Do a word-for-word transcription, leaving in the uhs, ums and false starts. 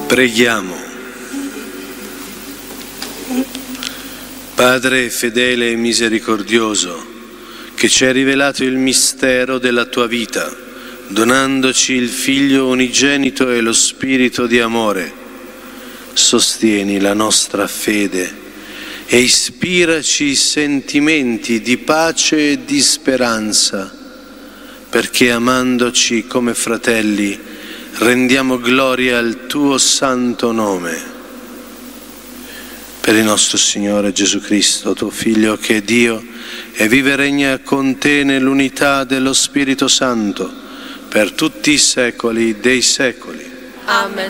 Preghiamo. Padre fedele e misericordioso, che ci hai rivelato il mistero della tua vita, donandoci il Figlio unigenito e lo Spirito di amore, sostieni la nostra fede e ispiraci sentimenti di pace e di speranza, perché amandoci come fratelli rendiamo gloria al tuo santo nome. Per il nostro Signore Gesù Cristo, tuo Figlio, che è Dio e vive e regna con te nell'unità dello Spirito Santo, per tutti i secoli dei secoli. Amen.